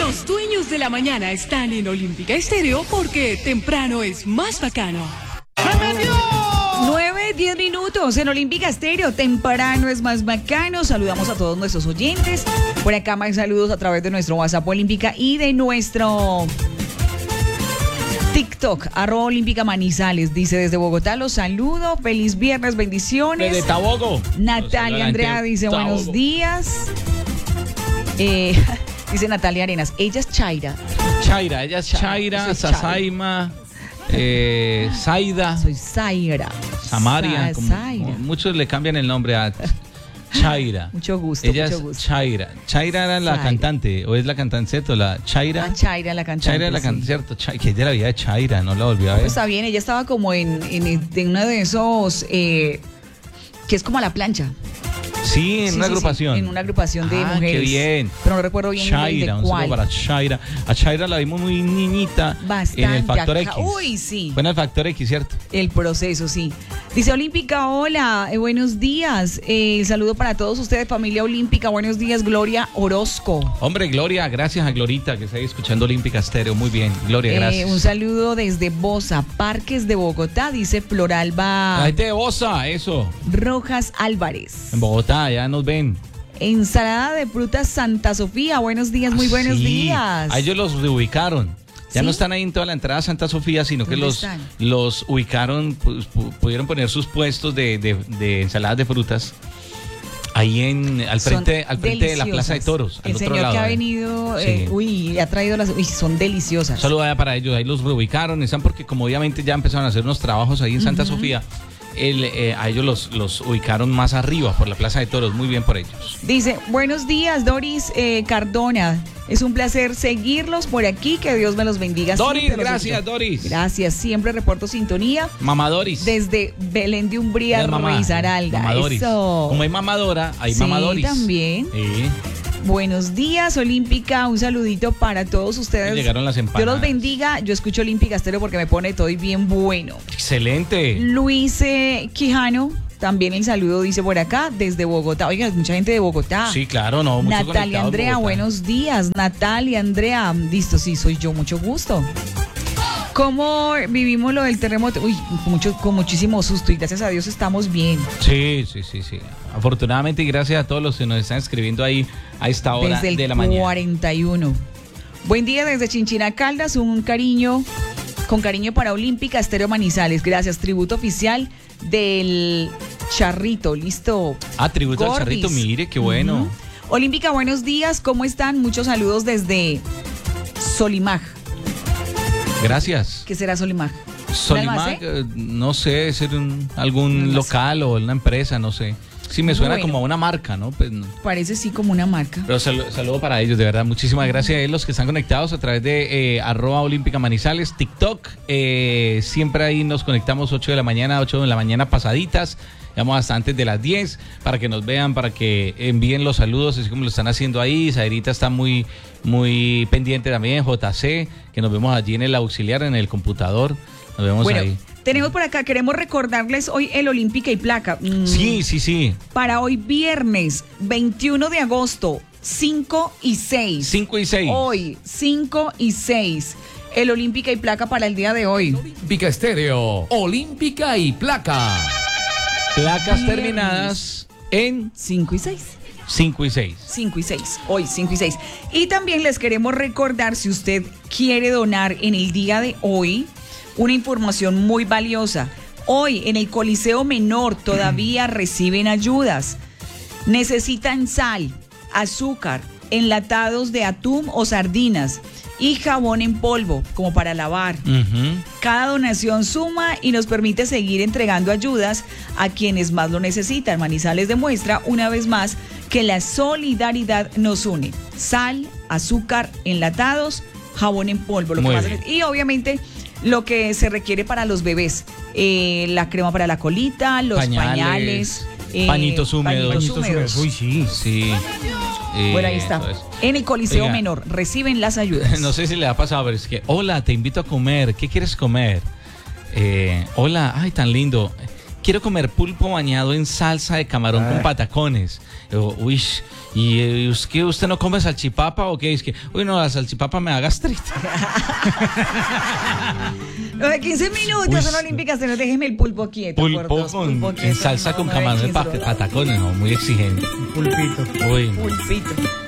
Los dueños de la mañana están en Olímpica Estéreo porque temprano es más bacano. 9-10 minutos en Olímpica Estéreo, temprano es más bacano. Saludamos a todos nuestros oyentes. Por acá más saludos a través de nuestro WhatsApp Olímpica y de nuestro TikTok, @Olímpica Manizales. Dice desde Bogotá, los saludo. Feliz viernes, bendiciones. Desde Tabogo. Natalia Andrea dice Tabogo. buenos días. Dice Natalia Arenas, ella es Chaira. Chaira, ella es Chaira, Soy Sasaima, Zaida, Soy Zaira. Samaria. Zaira. Muchos le cambian el nombre a Chaira. Mucho gusto, Ella mucho es gusto. Chaira. Chaira era la Zaira. cantante, o es la cantante, ¿cierto? La Chaira. Chaira la cantante. Chaira era la sí. cantante, ¿cierto? Que es de la vida de Chaira, no la volví a ver. Pues está bien, ella estaba como en uno de esos que es como a la plancha. Sí, en una agrupación. En una agrupación de mujeres. Qué bien. Pero no recuerdo bien Chaira, de un saludo cuál. para Chaira. A Chaira la vimos muy niñita Bastante. en el Factor acá. X. Uy, sí. Fue en el Factor X, ¿cierto? El proceso, sí. Dice Olímpica, hola, buenos días. Saludo para todos ustedes, familia Olímpica. Buenos días, Gloria Orozco. Hombre, Gloria, gracias a Glorita que está ahí escuchando Olímpica Estéreo. Muy bien, Gloria, gracias. Un saludo desde Bosa, Parques de Bogotá, dice Floralba La gente de Bosa, eso. Rojas Álvarez. En Bogotá, ya nos ven. Ensalada de frutas Santa Sofía. Buenos días, muy buenos Sí, días. a ellos los reubicaron. Ya ¿Sí? no están ahí en toda la entrada a Santa Sofía, sino que ¿Dónde los, están? los ubicaron, pues, pudieron poner sus puestos de ensaladas de frutas ahí al frente de la Plaza de Toros. El al otro señor lado, que ha venido, Sí. ha traído son deliciosas. Un saludo allá para ellos, ahí los reubicaron, están porque como obviamente ya empezaron a hacer unos trabajos ahí en Santa Sofía, a ellos los ubicaron más arriba por la Plaza de Toros, muy bien por ellos. Dice, buenos días, Doris Cardona. Es un placer seguirlos por aquí, que Dios me los bendiga. Doris, siempre. gracias, Doris. Gracias, siempre reporto sintonía. Mamá Doris. Desde Belén de Umbría, Ya, mamá. Risaralda. Mamá Doris. Eso. Como hay mamadora, hay Sí, mamá Doris. también. Sí. Buenos días, Olímpica. Un saludito para todos ustedes. Llegaron las empanadas. Dios los bendiga. Yo escucho Olímpica Estéreo porque me pone todo y bien bueno. Excelente. Luis Quijano, también el saludo dice por acá, desde Bogotá. Oiga, mucha gente de Bogotá. Sí, claro, no. Mucho Natalia conectado en Andrea, Bogotá. buenos días. Natalia Andrea, listo, sí, soy yo, mucho gusto. ¿Cómo vivimos lo del terremoto? Uy, con muchísimo susto y gracias a Dios estamos bien. Sí. Afortunadamente y gracias a todos los que nos están escribiendo ahí a esta hora Desde el de la mañana. 41. Buen día desde Chinchina Caldas, con cariño para Olímpica Estéreo Manizales. Gracias, tributo oficial del Charrito, listo. Tributo al Gordis. Charrito, mire, qué bueno. Olímpica, buenos días, ¿cómo están? Muchos saludos desde Solimaj. Gracias. ¿Qué será Solimaj? Solimag, no sé, es algún local o una empresa, no sé. Sí, me suena como a una marca, ¿no? Pues no. Parece sí como una marca. Pero saludo para ellos, de verdad. Muchísimas gracias a los que están conectados a través de @Olímpica Manizales, TikTok. Siempre ahí nos conectamos 8 de la mañana pasaditas. Llegamos hasta antes de las 10 para que nos vean, para que envíen los saludos, así como lo están haciendo ahí. Zairita está muy pendiente también, JC, que nos vemos allí en el auxiliar, en el computador. Nos vemos ahí. Tenemos por acá, queremos recordarles hoy el Olímpica y Placa. Sí. Para hoy viernes 21 de agosto, 5 y 6. 5 y 6. Hoy, 5 y 6. El Olímpica y Placa para el día de hoy. Olímpica Estéreo, Olímpica y Placa. Placas Viernes. terminadas en 5 y 6. 5 y 6. 5 y 6, hoy 5 y 6. Y también les queremos recordar, si usted quiere donar en el día de hoy, una información muy valiosa. Hoy en el Coliseo Menor todavía reciben ayudas. Necesitan sal, azúcar, enlatados de atún o sardinas y jabón en polvo como para lavar. Cada donación suma y nos permite seguir entregando ayudas a quienes más lo necesitan. Manizales demuestra una vez más que la solidaridad nos une. Sal, azúcar, enlatados, jabón en polvo. Y obviamente lo que se requiere para los bebés. La crema para la colita, los pañales. Pañitos húmedos. Uy, sí. Sí. Bueno, ahí está. Eso. En el Coliseo Menor reciben las ayudas. No sé si le ha pasado, pero es que, hola, te invito a comer. ¿Qué quieres comer? Hola, ay, tan lindo. quiero comer pulpo bañado en salsa de camarón con patacones. Yo, uy, ¿y es que usted no come salchipapa o qué? Es que, uy, no, la salchipapa me da gastritis. Los de 15 minutos son olímpicas, se nos déjeme el pulpo quieto. por Pulpo Dios, pulpo en quieto, salsa no, con no, camarón de X, patacones, no, muy exigente. Pulpito. Uy, no. Pulpito.